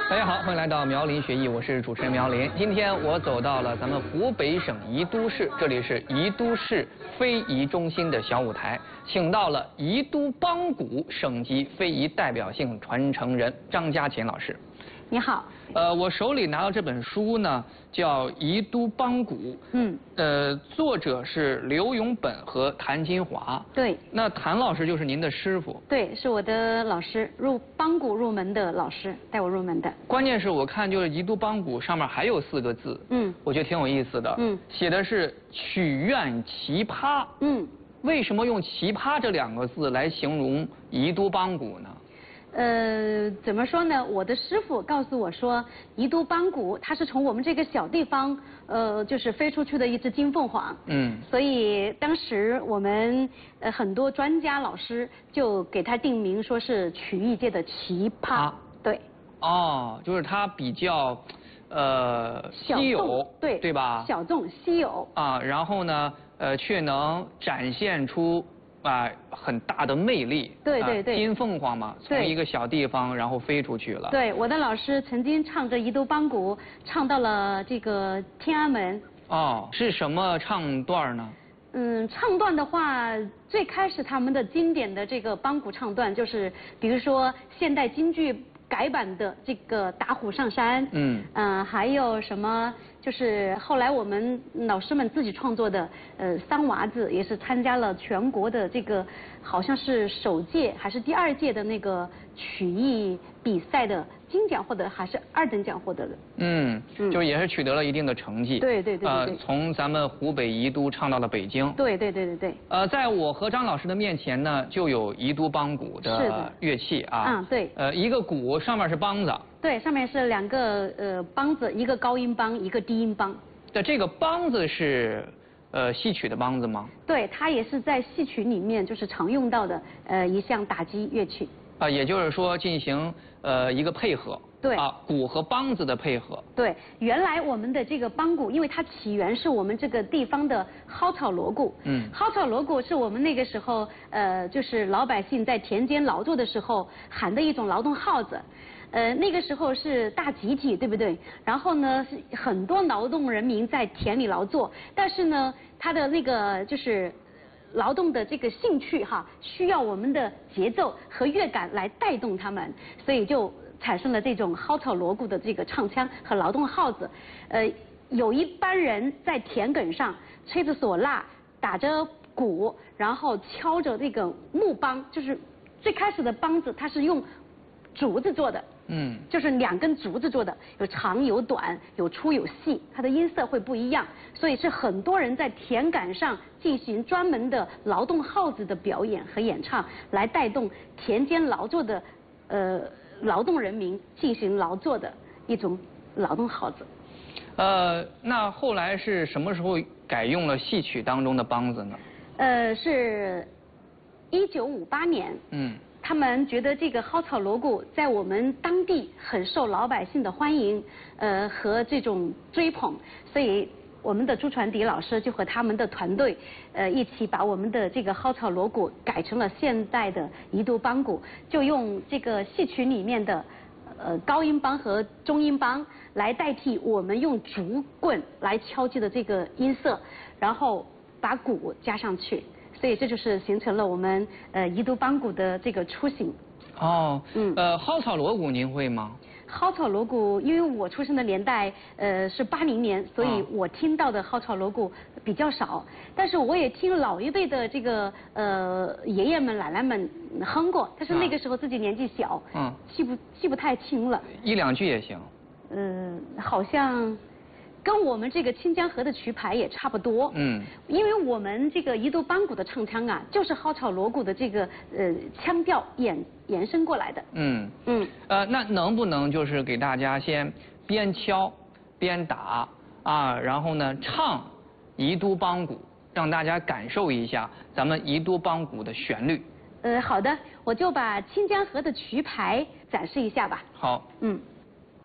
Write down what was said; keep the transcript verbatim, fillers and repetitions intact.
大家好，欢迎来到苗林学艺，我是主持人苗林。今天我走到了咱们湖北省宜都市，这里是宜都市非遗中心的小舞台，请到了宜都帮鼓省级非遗代表性传承人张家琴老师。 你好。 呃，我手里拿到这本书呢，叫《宜都帮鼓》。嗯。呃，作者是刘永本和谭金华。 对。 那谭老师就是您的师傅。 对，是我的老师，入帮鼓入门的老师，带我入门的。 关键是我看就是宜都帮鼓上面还有四个字，嗯，我觉得挺有意思的。嗯。写的是曲苑奇葩。嗯。为什么用奇葩这两个字来形容宜都帮鼓呢？ 呃，怎么说呢？我的师傅告诉我说，宜都帮鼓它是从我们这个小地方，呃，就是飞出去的一只金凤凰。嗯。所以当时我们呃很多专家老师就给它定名，说是曲艺界的奇葩。啊、对。 哦，就是它比较，呃，稀有， 对对吧？ 小众稀有。啊， 然后呢，呃，却能展现出。啊，很大的魅力。 对对对。 金凤凰嘛，从一个小地方然后飞出去了。 对，我的老师曾经唱着宜都帮鼓，唱到了这个天安门。 哦，是什么唱段呢？ 嗯，唱段的话，最开始他们的经典的这个帮鼓唱段，就是比如说现代京剧改版的这个打虎上山。嗯。嗯、呃，还有什么？就是后来我们老师们自己创作的，呃，三娃子也是参加了全国的这个，好像是首届还是第二届的那个曲艺比赛的金奖获得，还是二等奖获得的。嗯， 就也是取得了一定的成绩。 对对对对。呃， 从咱们湖北宜都唱到了北京。 对对对对对。 呃，在我和张老师的面前呢，就有宜都帮鼓的乐器啊。 嗯，对。 呃，一个鼓上面是梆子。 对，上面是两个呃梆子，一个高音梆，一个低音梆。 那这个梆子是呃戏曲的梆子吗？ 对，它也是在戏曲里面就是常用到的呃一项打击乐器。啊， 也就是说进行呃一个配合。 对。 啊，鼓和梆子的配合。 对，原来我们的这个帮鼓，因为它起源是我们这个地方的蒿草锣鼓。嗯。蒿草锣鼓是我们那个时候呃就是老百姓在田间劳作的时候喊的一种劳动号子。呃，那个时候是大集体，对不对？然后呢，是很多劳动人民在田里劳作，但是呢，他的那个就是劳动的这个兴趣哈，需要我们的节奏和乐感来带动他们，所以就产生了这种蒿草锣鼓的这个唱腔和劳动号子。呃，有一班人在田埂上吹着唢呐，打着鼓，然后敲着这个木梆，就是最开始的梆子，它是用竹子做的。嗯，就是两根竹子做的，有长有短，有粗有细，它的音色会不一样，所以是很多人在田埂上进行专门的劳动号子的表演和演唱，来带动田间劳作的呃劳动人民进行劳作的一种劳动号子。 呃，那后来是什么时候改用了戏曲当中的梆子呢？ 呃，是一九五八年。嗯。他们觉得这个蒿草锣鼓在我们当地很受老百姓的欢迎，呃和这种追捧，所以我们的朱传迪老师就和他们的团队，呃一起把我们的这个蒿草锣鼓改成了现代的宜都帮鼓，就用这个戏曲里面的呃高音梆和中音梆来代替我们用竹棍来敲击的这个音色，然后把鼓加上去。所以这就是形成了我们呃宜都帮鼓的这个雏形。 哦，嗯，呃，蒿草锣鼓您会吗？ 蒿草锣鼓，因为我出生的年代呃是八零年，所以我听到的蒿草锣鼓比较少。但是我也听老一辈的这个呃爷爷们奶奶们哼过，但是那个时候自己年纪小，嗯，记不记不太清了。 一两句也行。 嗯，好像。跟我们这个清江河的曲牌也差不多，嗯，因为我们这个宜都帮鼓的唱腔啊，就是蒿草锣鼓的这个呃腔调延延伸过来的，嗯嗯，呃，那能不能就是给大家先边敲边打啊，然后呢唱宜都帮鼓，让大家感受一下咱们宜都帮鼓的旋律？ 呃，好的，我就把清江河的曲牌展示一下吧。 好，嗯。